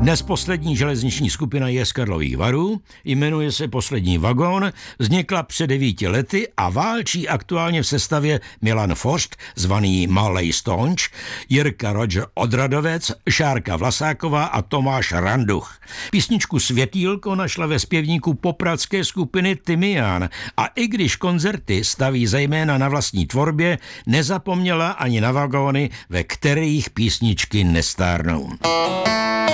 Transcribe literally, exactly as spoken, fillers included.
Dnes poslední železniční skupina je z Karlových Varů, jmenuje se Poslední vagón, vznikla před devíti lety a válčí aktuálně v sestavě Milan Forst, zvaný Malej Stonč, Jirka Roger Odradovec, Šárka Vlasáková a Tomáš Randuch. Písničku Světýlko našla ve zpěvníku popradské skupiny Tymián a i když koncerty staví zejména na vlastní tvorbě, nezapomněla ani na vagóny, ve kterých písničky nestárnou.